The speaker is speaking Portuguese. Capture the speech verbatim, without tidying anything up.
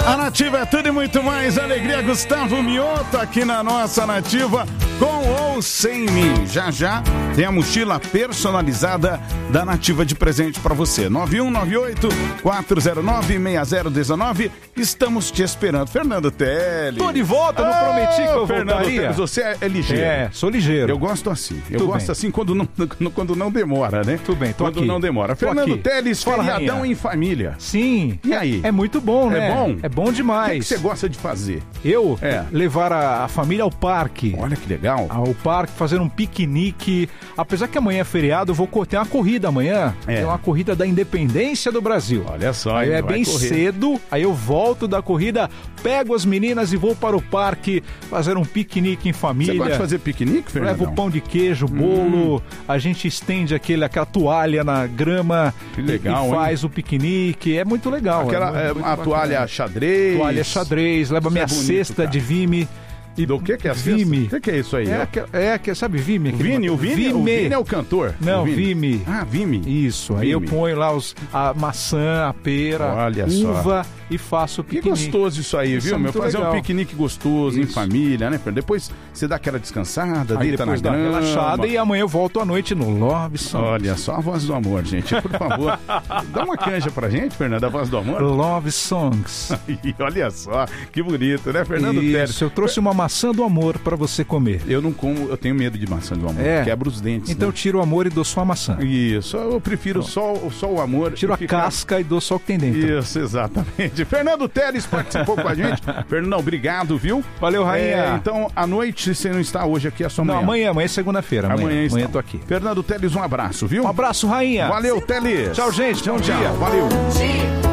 A Nativa é tudo e muito mais. Alegria, Gustavo Mioto aqui na nossa Nativa, com ou sem mim. Já já tem a mochila personalizada da Nativa de presente para você. nove um nove oito, quatro zero nove, seis zero um nove. Estamos te esperando. Fernando Teles. Tô de volta, não prometi que eu Fernando voltaria. Teles, você é, é ligeiro. É, sou ligeiro. Eu gosto assim. Eu Tudo gosto bem. assim quando não, quando não demora, né? Tudo bem, tô Quando aqui. não demora. Tô Fernando aqui. Teles, Fala, feriadão rainha. em família. Sim. E aí? É, é muito bom, né? É bom? É bom O que, demais. que você gosta de fazer? Eu É. levar a, a família ao parque. Olha que legal. Ao parque, fazer um piquenique. Apesar que amanhã é feriado, eu vou co- ter uma corrida amanhã. É. É uma corrida da independência do Brasil. Olha só, Aí hein, é vai bem correr. cedo, aí eu volto da corrida, pego as meninas e vou para o parque fazer um piquenique em família. Você gosta de fazer piquenique, Fernando? Leva o pão de queijo, bolo, a gente estende aquele, aquela toalha na grama Que e- legal, e faz o piquenique. É muito legal. Aquela, é, é, muito a bacana. toalha xadrez. Toalha xadrez, leva Isso minha é bonito, cesta cara. de Vime. E Do que que é a cesta? Vime. O que que é isso aí? É, ó? que, é que, sabe Vime? O aquele- Vini, o Vini, o Vime. Vini é o cantor. Não, O Vini. Vime. Ah, Vime. Isso, aí eu Vime. ponho lá os, a maçã, a pera, Olha só. uva e faço o Que piquenique. gostoso isso aí, Isso viu, é meu? muito Fazer legal. um piquenique gostoso em Isso. família, né, Fernando? Depois você dá aquela descansada, Aí deita na depois dá uma grama. relaxada e amanhã eu volto à noite no Love Songs. Olha só a voz do amor, gente. Por favor, dá uma canja pra gente, Fernando, a voz do amor. Love Songs. E olha só, que bonito, né, Fernando Teles? Isso, eu trouxe uma maçã do amor pra você comer. Eu não como, eu tenho medo de maçã do amor. É. Quebra os dentes. Então eu né? tiro o amor e dou só a maçã. Isso, eu prefiro só, só o amor. Tiro e a ficar- casca e dou só o que tem dentro. Isso, exatamente. Fernando Teles participou com a gente. Fernandão, obrigado, viu? Valeu, rainha. É, então, à noite, você não está hoje aqui, é só amanhã. Não, amanhã, amanhã é segunda-feira. Amanhã, Amanhã, amanhã, está. eu tô aqui. Fernando Teles, um abraço, viu? Um abraço, rainha. Valeu, Teles. Tchau, gente. Bom Tchau, dia. Valeu. Sim.